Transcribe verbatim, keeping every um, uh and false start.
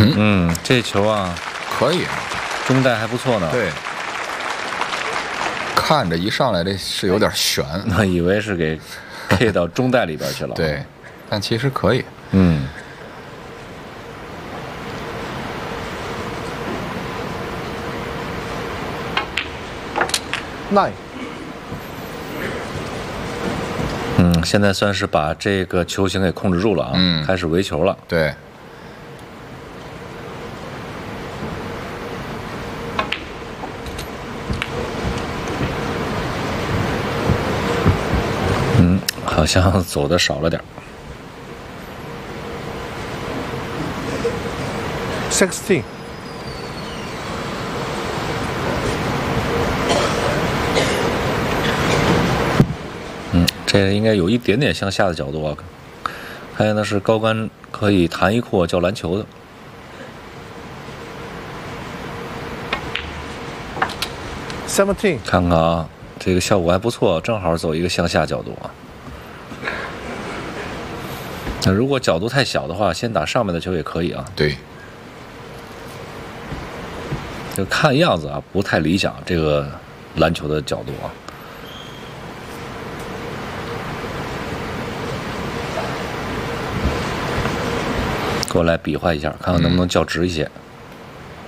嗯嗯，这球啊， 可以， 中带还不错呢。 对，看着一上来这是有点悬， 我以为是给 K 到中带里边去了。 对，但其实可以。 嗯。 nine。 嗯，现在算是把这个球形给控制住了啊， 嗯， 开始围球了。 对。 嗯，好像走的少了点。 sixteen。 嗯，这应该有一点点向下的角度啊。看见的是高杆可以弹一阔叫篮球的。 seventeen。 看看啊，这个效果还不错，正好走一个向下角度啊。那如果角度太小的话，先打上面的球也可以啊。 对。 就看样子啊，不太理想，这个篮球的角度啊。过来比划一下，看看能不能较直一些。嗯